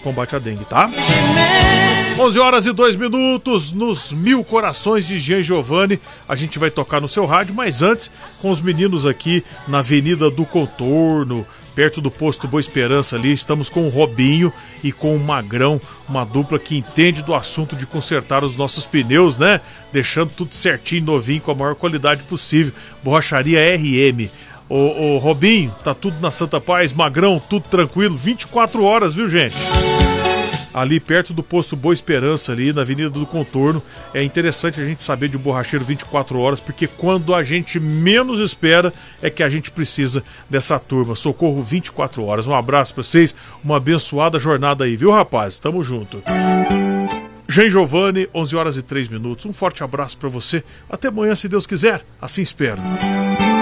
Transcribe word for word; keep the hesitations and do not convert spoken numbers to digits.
combate à dengue, tá? onze horas e dois minutos, nos Mil Corações de Jean Giovanni. A gente vai tocar no seu rádio, mas antes, com os meninos aqui na Avenida do Contorno, perto do posto Boa Esperança ali, estamos com o Robinho e com o Magrão, uma dupla que entende do assunto de consertar os nossos pneus, né? Deixando tudo certinho, novinho, com a maior qualidade possível. Borracharia R M. Ô, ô Robinho, tá tudo na Santa Paz, Magrão, tudo tranquilo, vinte e quatro horas, viu, gente? Ali perto do posto Boa Esperança, ali na Avenida do Contorno. É interessante a gente saber de um borracheiro vinte e quatro horas, porque quando a gente menos espera é que a gente precisa dessa turma. Socorro vinte e quatro horas. Um abraço pra vocês, uma abençoada jornada aí, viu, rapaz? Tamo junto. Jean Giovanni, onze horas e três minutos. Um forte abraço pra você. Até amanhã, se Deus quiser. Assim espero.